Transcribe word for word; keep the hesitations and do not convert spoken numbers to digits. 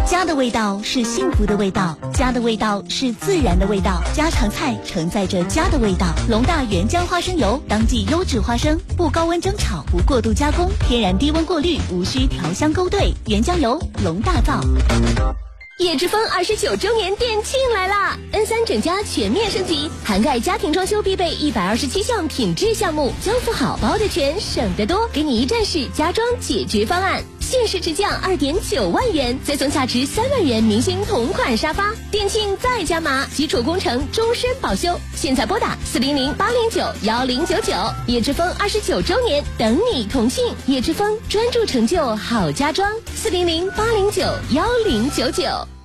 家的味道是幸福的味道，家的味道是自然的味道，家常菜承载着家的味道。龙大原浆花生油，当季优质花生，不高温蒸炒，不过度加工，天然低温过滤，无需调香勾兑。原浆油，龙大造。 叶之峰二十九周年店庆来啦 ！N 三整家全面升级，涵盖家庭装修必备一百二十七项品质项目，交付好包的全，省得多，给你一站式家装解决方案。限时直降二点九万元，再送价值三万元明星同款沙发。店庆再加码，基础工程终身保修。现在拨打四零零八零九幺零九九。叶之峰二十九周年，等你同庆。叶之峰专注成就好家装，四零零八零九幺零九九。